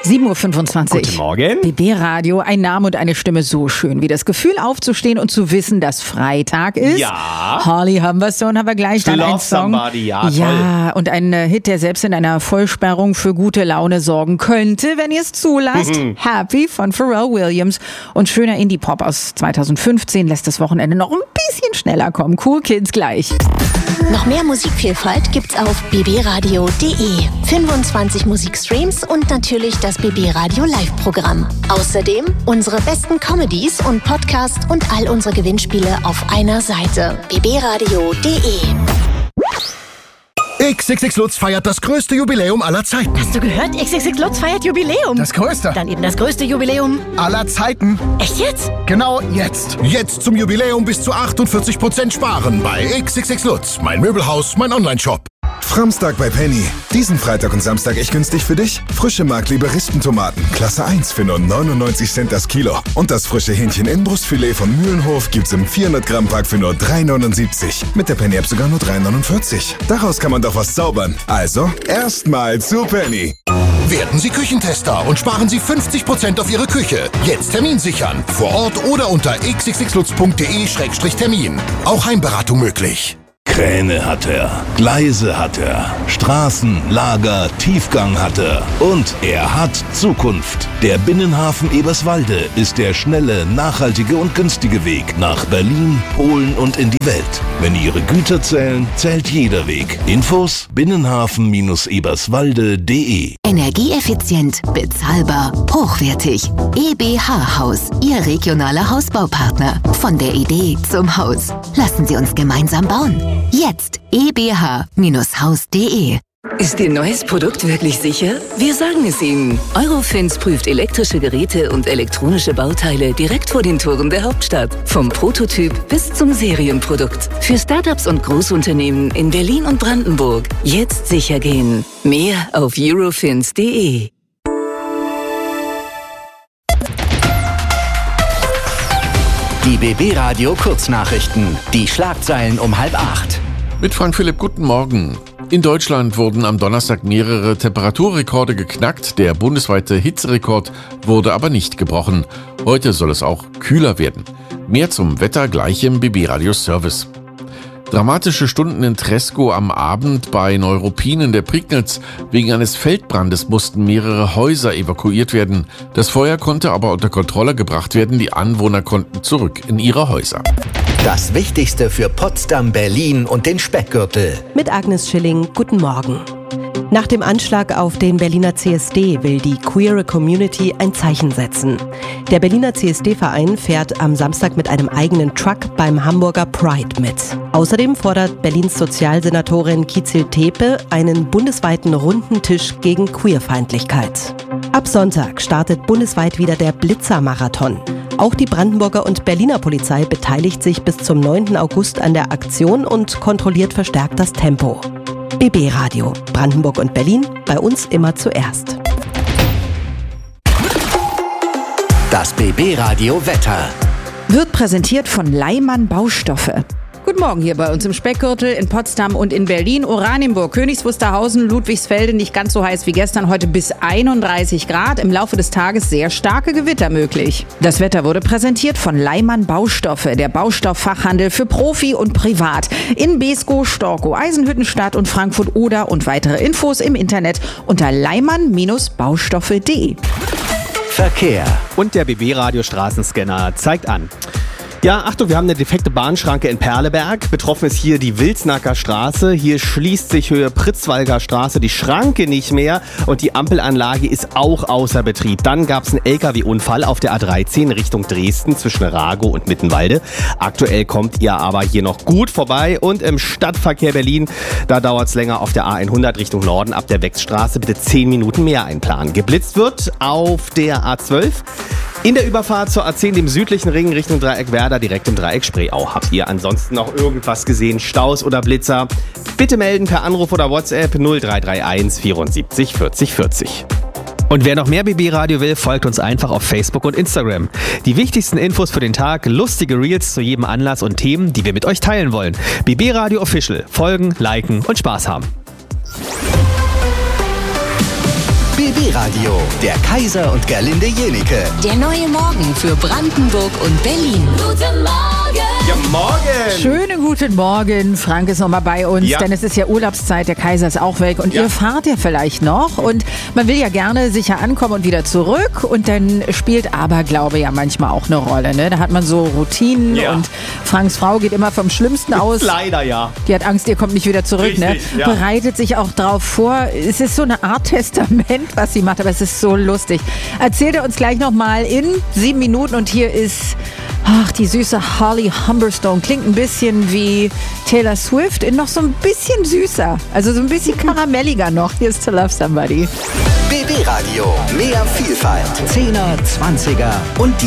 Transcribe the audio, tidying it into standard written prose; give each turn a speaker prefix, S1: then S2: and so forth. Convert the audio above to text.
S1: 7.25 Uhr.
S2: Guten Morgen.
S1: BB Radio, ein Name und eine Stimme so schön wie das Gefühl aufzustehen und zu wissen, dass Freitag ist.
S2: Ja.
S1: Holly Humberstone haben wir gleich dann einen
S2: Love
S1: Song.
S2: Somebody, ja,
S1: ja, und ein Hit, der selbst in einer Vollsperrung für gute Laune sorgen könnte, wenn ihr es zulasst. Happy von Pharrell Williams. Und schöner Indie-Pop aus 2015 lässt das Wochenende noch ein bisschen schneller kommen. Cool Kids gleich.
S3: Noch mehr Musikvielfalt gibt's auf bbradio.de. 25 Musikstreams und natürlich das BB Radio Live-Programm. Außerdem unsere besten Comedies und Podcasts und all unsere Gewinnspiele auf einer Seite. bbradio.de.
S4: XXX Lutz feiert das größte Jubiläum aller Zeiten.
S5: Hast du gehört? XXX Lutz feiert Jubiläum.
S4: Das größte
S5: Dann eben das größte Jubiläum.
S4: aller Zeiten.
S5: Echt jetzt?
S4: Genau jetzt. Jetzt zum Jubiläum bis zu 48% sparen bei XXX Lutz. Mein Möbelhaus, mein Onlineshop.
S6: Framstag bei Penny. Diesen Freitag und Samstag echt günstig für dich. Frische Markliebe Rispentomaten, Klasse 1 für nur 99 Cent das Kilo. Und das frische Hähnchen Innenbrustfilet von Mühlenhof gibt's im 400 Gramm Pack für nur 3,79. Mit der Penny-App sogar nur 3,49. Daraus kann man doch was zaubern. Also, erstmal zu Penny.
S4: Werden Sie Küchentester und sparen Sie 50% auf Ihre Küche. Jetzt Termin sichern. Vor Ort oder unter xxxlutz.de/termin. Auch Heimberatung möglich.
S7: Kräne hat er, Gleise hat er, Straßen, Lager, Tiefgang hat er und er hat Zukunft. Der Binnenhafen Eberswalde ist der schnelle, nachhaltige und günstige Weg nach Berlin, Polen und in die Welt. Wenn Ihre Güter zählen, zählt jeder Weg. Infos binnenhafen-eberswalde.de.
S8: Energieeffizient, bezahlbar, hochwertig. EBH Haus, Ihr regionaler Hausbaupartner. Von der Idee zum Haus. Lassen Sie uns gemeinsam bauen. Jetzt ebh-haus.de.
S9: Ist Ihr neues Produkt wirklich sicher? Wir sagen es Ihnen. Eurofins prüft elektrische Geräte und elektronische Bauteile direkt vor den Toren der Hauptstadt. Vom Prototyp bis zum Serienprodukt. Für Startups und Großunternehmen in Berlin und Brandenburg. Jetzt sicher gehen. Mehr auf eurofins.de.
S10: Die BB Radio Kurznachrichten. Die Schlagzeilen um 7:30.
S11: Mit Frank Philipp, guten Morgen. In Deutschland wurden am Donnerstag mehrere Temperaturrekorde geknackt. Der bundesweite Hitzerekord wurde aber nicht gebrochen. Heute soll es auch kühler werden. Mehr zum Wetter gleich im BB Radio Service. Dramatische Stunden in Treskow am Abend bei Neuruppin in der Prignitz. Wegen eines Feldbrandes mussten mehrere Häuser evakuiert werden. Das Feuer konnte aber unter Kontrolle gebracht werden. Die Anwohner konnten zurück in ihre Häuser.
S10: Das Wichtigste für Potsdam, Berlin und den Speckgürtel.
S12: Mit Agnes Schilling, guten Morgen. Nach dem Anschlag auf den Berliner CSD will die queere Community ein Zeichen setzen. Der Berliner CSD-Verein fährt am Samstag mit einem eigenen Truck beim Hamburger Pride mit. Außerdem fordert Berlins Sozialsenatorin Kizil Tepe einen bundesweiten runden Tisch gegen Queerfeindlichkeit. Ab Sonntag startet bundesweit wieder der Blitzer-Marathon. Auch die Brandenburger und Berliner Polizei beteiligt sich bis zum 9. August an der Aktion und kontrolliert verstärkt das Tempo. BB Radio, Brandenburg und Berlin, bei uns immer zuerst.
S10: Das BB Radio Wetter.
S1: Wird präsentiert von Leimann Baustoffe. Guten Morgen hier bei uns im Speckgürtel, in Potsdam und in Berlin, Oranienburg, Königs Wusterhausen, Ludwigsfelde, nicht ganz so heiß wie gestern, heute bis 31 Grad. Im Laufe des Tages sehr starke Gewitter möglich. Das Wetter wurde präsentiert von Leimann Baustoffe, der Baustofffachhandel für Profi und Privat. In Beeskow, Storkow, Eisenhüttenstadt und Frankfurt Oder und weitere Infos im Internet unter leimann-baustoffe.de.
S10: Verkehr.
S2: Und der BB Radio Straßenscanner zeigt an. Ja, Achtung, wir haben eine defekte Bahnschranke in Perleberg. Betroffen ist hier die Wilsnacker Straße. Hier schließt sich Höhe Pritzwalger Straße die Schranke nicht mehr und die Ampelanlage ist auch außer Betrieb. Dann gab es einen LKW-Unfall auf der A13 Richtung Dresden zwischen Ragow und Mittenwalde. Aktuell kommt ihr aber hier noch gut vorbei und im Stadtverkehr Berlin, da dauert es länger auf der A100 Richtung Norden ab der Wechsstraße. Bitte 10 Minuten mehr einplanen. Geblitzt wird auf der A12. In der Überfahrt zur A10, dem südlichen Ring Richtung Dreieck Werder, direkt im Dreieck Spreeau. Habt ihr ansonsten noch irgendwas gesehen? Staus oder Blitzer? Bitte melden per Anruf oder WhatsApp 0331 74 40 40. Und wer noch mehr BB Radio will, folgt uns einfach auf Facebook und Instagram. Die wichtigsten Infos für den Tag, lustige Reels zu jedem Anlass und Themen, die wir mit euch teilen wollen. BB Radio Official. Folgen, liken und Spaß haben.
S10: BB Radio, der Kaiser und Gerlinde Jenike.
S3: Der neue Morgen für Brandenburg und Berlin.
S5: Guten Morgen!
S2: Ja, morgen!
S1: Schönen guten Morgen. Frank ist nochmal bei uns, denn es ist ja Urlaubszeit. Der Kaiser ist auch weg und ihr fahrt ja vielleicht noch. Und man will ja gerne sicher ankommen und wieder zurück. Und dann spielt Aberglaube ja manchmal auch eine Rolle. Ne? Da hat man so Routinen und Franks Frau geht immer vom Schlimmsten aus.
S2: Leider, ja.
S1: Die hat Angst, ihr kommt nicht wieder zurück.
S2: Richtig,
S1: ne? Bereitet sich auch drauf vor. Es ist so eine Art Testament, was sie macht, aber es ist so lustig. Erzählt er uns gleich nochmal in 7 Minuten und hier ist die süße Holly Humberstone. Klingt ein bisschen wie Taylor Swift, in noch so ein bisschen süßer. Also so ein bisschen karamelliger noch. Hier ist To Love Somebody.
S10: BB Radio, mehr Vielfalt. 10er, 20er und die